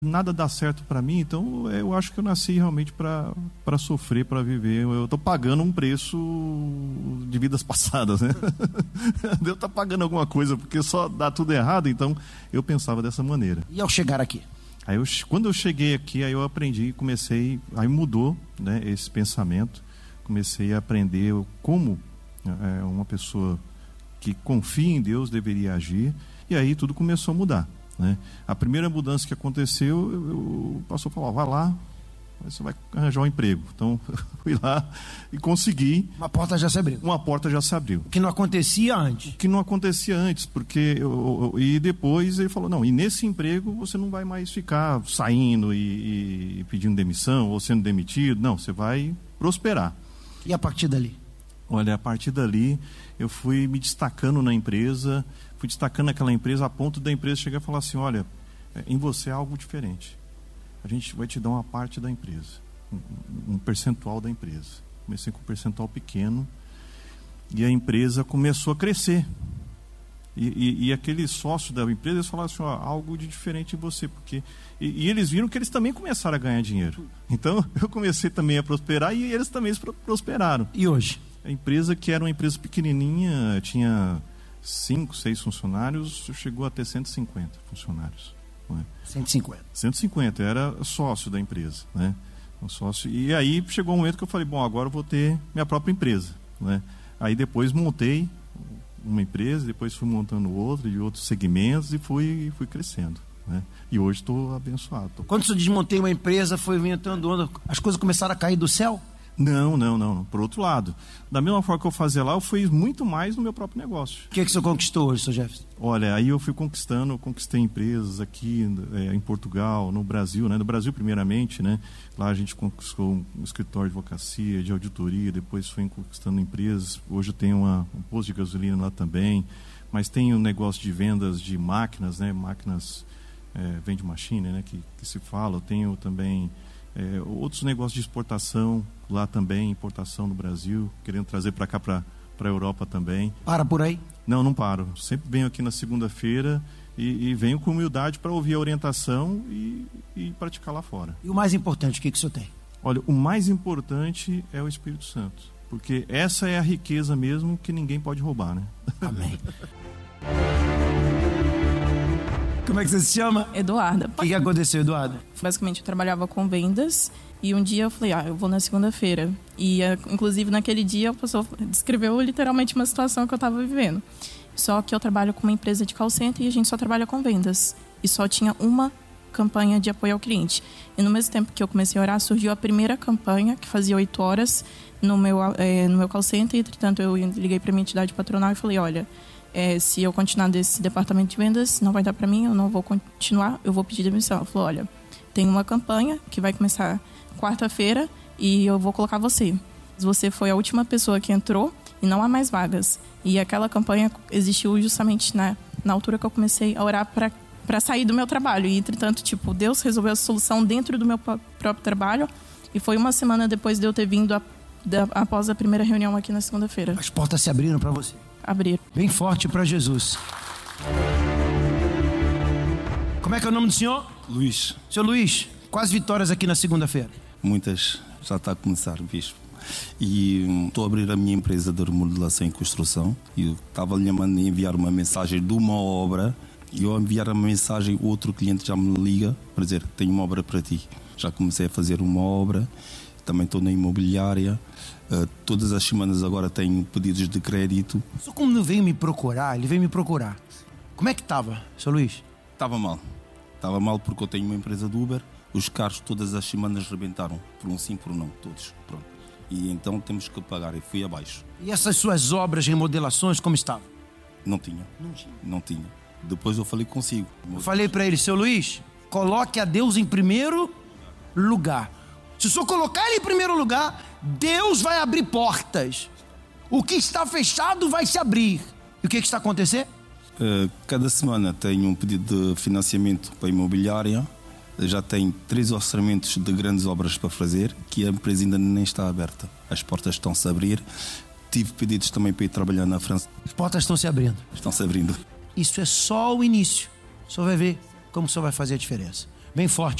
nada dá certo para mim, então eu acho que eu nasci realmente para sofrer, para viver. Eu estou pagando um preço de vidas passadas, né? Deus está pagando alguma coisa, porque só dá tudo errado, então eu pensava dessa maneira. E ao chegar aqui? Aí quando eu cheguei aqui, aí eu aprendi, aí mudou, né, esse pensamento, comecei a aprender como uma pessoa que confia em Deus deveria agir, e aí tudo começou a mudar, né? A primeira mudança que aconteceu, o pastor falou, vai lá, você vai arranjar um emprego. Então, fui lá e consegui. Uma porta já se abriu. Uma porta já se abriu. O que não acontecia antes. O que não acontecia antes, porque e depois ele falou, não, e nesse emprego você não vai mais ficar saindo e pedindo demissão ou sendo demitido, não, você vai prosperar. E a partir dali? Olha, a partir dali eu fui me destacando na empresa, fui destacando aquela empresa a ponto da empresa chegar e falar assim, olha, em você há algo diferente. A gente vai te dar uma parte da empresa, um percentual da empresa. Comecei com um percentual pequeno e a empresa começou a crescer. E aquele sócio da empresa, eles falaram assim, ó, algo de diferente em você, porque... E eles viram que eles também começaram a ganhar dinheiro. Então, eu comecei também a prosperar e eles também prosperaram. E hoje? A empresa, que era uma empresa pequenininha, tinha 5, 6 funcionários, chegou a ter 150 funcionários. 150. 150, era sócio da empresa, né? Um sócio. E aí chegou um momento que eu falei, bom, agora eu vou ter minha própria empresa, né? Aí depois montei uma empresa, depois fui montando outra de outros segmentos e fui crescendo, né? E hoje estou abençoado. Quando você desmontei uma empresa, foi inventando onda, as coisas começaram a cair do céu? Não. Por outro lado, da mesma forma que eu fazia lá, eu fiz muito mais no meu próprio negócio. O que você conquistou hoje, Sr. Jefferson? Olha, aí eu fui conquistei empresas aqui em Portugal, no Brasil, né? No Brasil primeiramente, né? Lá a gente conquistou um escritório de advocacia, de auditoria, depois fui conquistando empresas. Hoje eu tenho um posto de gasolina lá também, mas tenho um negócio de vendas de máquinas, né? Máquinas, vende machine, né? Que se fala. Eu tenho também outros negócios de exportação lá também, importação no Brasil, querendo trazer para cá, para a Europa também. Para por aí? Não paro. Sempre venho aqui na segunda-feira e venho com humildade para ouvir a orientação e praticar lá fora. E o mais importante, o que o senhor tem? Olha, o mais importante é o Espírito Santo, porque essa é a riqueza mesmo que ninguém pode roubar, né? Amém. Como é que você se chama? Eduarda. O que aconteceu, Eduarda? Basicamente, eu trabalhava com vendas e um dia eu falei, eu vou na segunda-feira. E, inclusive, naquele dia, o pastor descreveu literalmente uma situação que eu estava vivendo. Só que eu trabalho com uma empresa de call center e a gente só trabalha com vendas. E só tinha uma campanha de apoio ao cliente. E no mesmo tempo que eu comecei a orar, surgiu a primeira campanha, que fazia 8 horas no meu call center. Entretanto, eu liguei para a minha entidade patronal e falei, olha... se eu continuar desse departamento de vendas, não vai dar para mim, eu não vou continuar, eu vou pedir demissão. Ela falou, olha, tem uma campanha que vai começar quarta-feira e eu vou colocar você. Você foi a última pessoa que entrou e não há mais vagas. E aquela campanha existiu justamente na altura que eu comecei a orar para sair do meu trabalho. E, entretanto, Deus resolveu a solução dentro do meu próprio trabalho. E foi uma semana depois de eu ter vindo após a primeira reunião aqui na segunda-feira. As portas se abriram para você? Abrir. Bem forte para Jesus. Como é que é o nome do senhor? Luís. Seu Luís, quais vitórias aqui na segunda-feira? Muitas. Já está a começar, bispo. E estou a abrir a minha empresa de remodelação e construção. E estava-lhe a enviar uma mensagem de uma obra. E ao enviar a mensagem, outro cliente já me liga para dizer, tenho uma obra para ti. Já comecei a fazer uma obra. Também estou na imobiliária. Todas as semanas agora tenho pedidos de crédito. Só como ele veio me procurar, Como é que estava, seu Luís? Estava mal porque eu tenho uma empresa de Uber. Os carros todas as semanas rebentaram, por um sim, por um não, todos. Pronto. E então temos que pagar, e fui abaixo. E essas suas obras, remodelações, como estavam? Não tinha. Depois eu falei consigo. Eu falei para ele, seu Luís, coloque a Deus em primeiro lugar. Se o senhor colocar ele em primeiro lugar, Deus vai abrir portas. O que está fechado vai se abrir. E o que está acontecendo? Cada semana tenho um pedido de financiamento para a imobiliária. Já tenho 3 orçamentos de grandes obras para fazer, que a empresa ainda nem está aberta. As portas estão-se a abrir. Tive pedidos também para ir trabalhar na França. As portas estão se abrindo. Estão-se abrindo. Isso é só o início. O senhor vai ver como o senhor vai fazer a diferença. bem forte.